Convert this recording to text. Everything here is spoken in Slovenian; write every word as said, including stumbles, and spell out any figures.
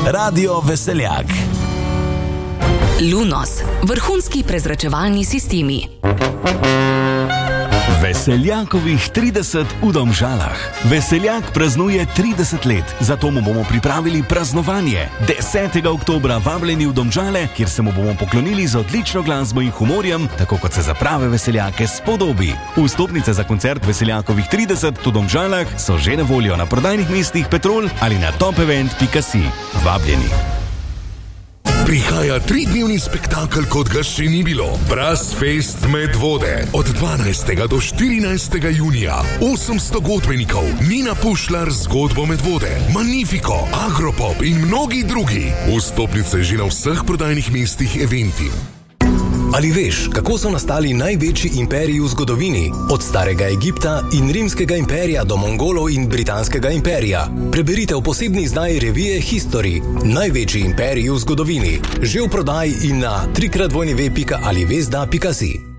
Radio Veseljak. Lunos, vrhunski prezračevalni sistemi. Veseljakovih trideset v Domžalah. Veseljak praznuje trideset let, zato mu bomo pripravili praznovanje. desetega oktobra vabljeni v Domžale, kjer se mu bomo poklonili z odlično glasbo in humorjem, tako kot se za prave veseljake spodobi. Vstopnice za koncert Veseljakovih trideset v Domžalah so že na voljo na prodajnih mestih Petrol ali na top event pika si. Vabljeni. Prihaja tridnevni spektakel, kot ga še ni bilo. Brazfest Medvode. Od dvanajstega do štirinajstega junija. osemsto godbenikov. Nina Pušlar z zgodbo Medvode. Magnifico, Agropop in mnogi drugi. Vstopnice že na vseh prodajnih mestih Eventim. Ali veš, kako so nastali največji imperiji v zgodovini? Od starega Egipta in rimskega imperija do Mongolov in britanskega imperija. Preberite v posebni izdaji revije History. Največji imperiji v zgodovini. Že v prodaji in na tri krat dvojni ve pika ali vezda pika si.